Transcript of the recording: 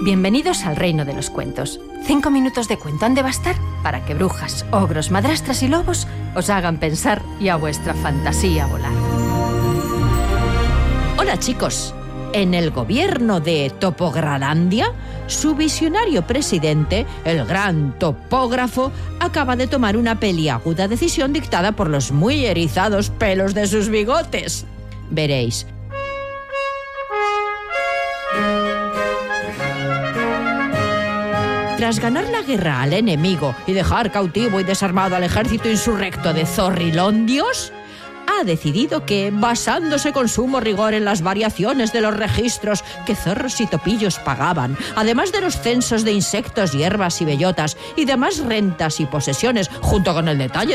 Bienvenidos al reino de los cuentos. 5 minutos de cuento han de bastar para que brujas, ogros, madrastras y lobos os hagan pensar y a vuestra fantasía volar. Hola chicos, en el gobierno de Topogralandia, su visionario presidente, el gran topógrafo, acaba de tomar una peliaguda decisión dictada por los muy erizados pelos de sus bigotes. Veréis. Tras ganar la guerra al enemigo y dejar cautivo y desarmado al ejército insurrecto de Zorrilondios, ha decidido que, basándose con sumo rigor en las variaciones de los registros que zorros y topillos pagaban, además de los censos de insectos, hierbas y bellotas, y demás rentas y posesiones, junto con el detalle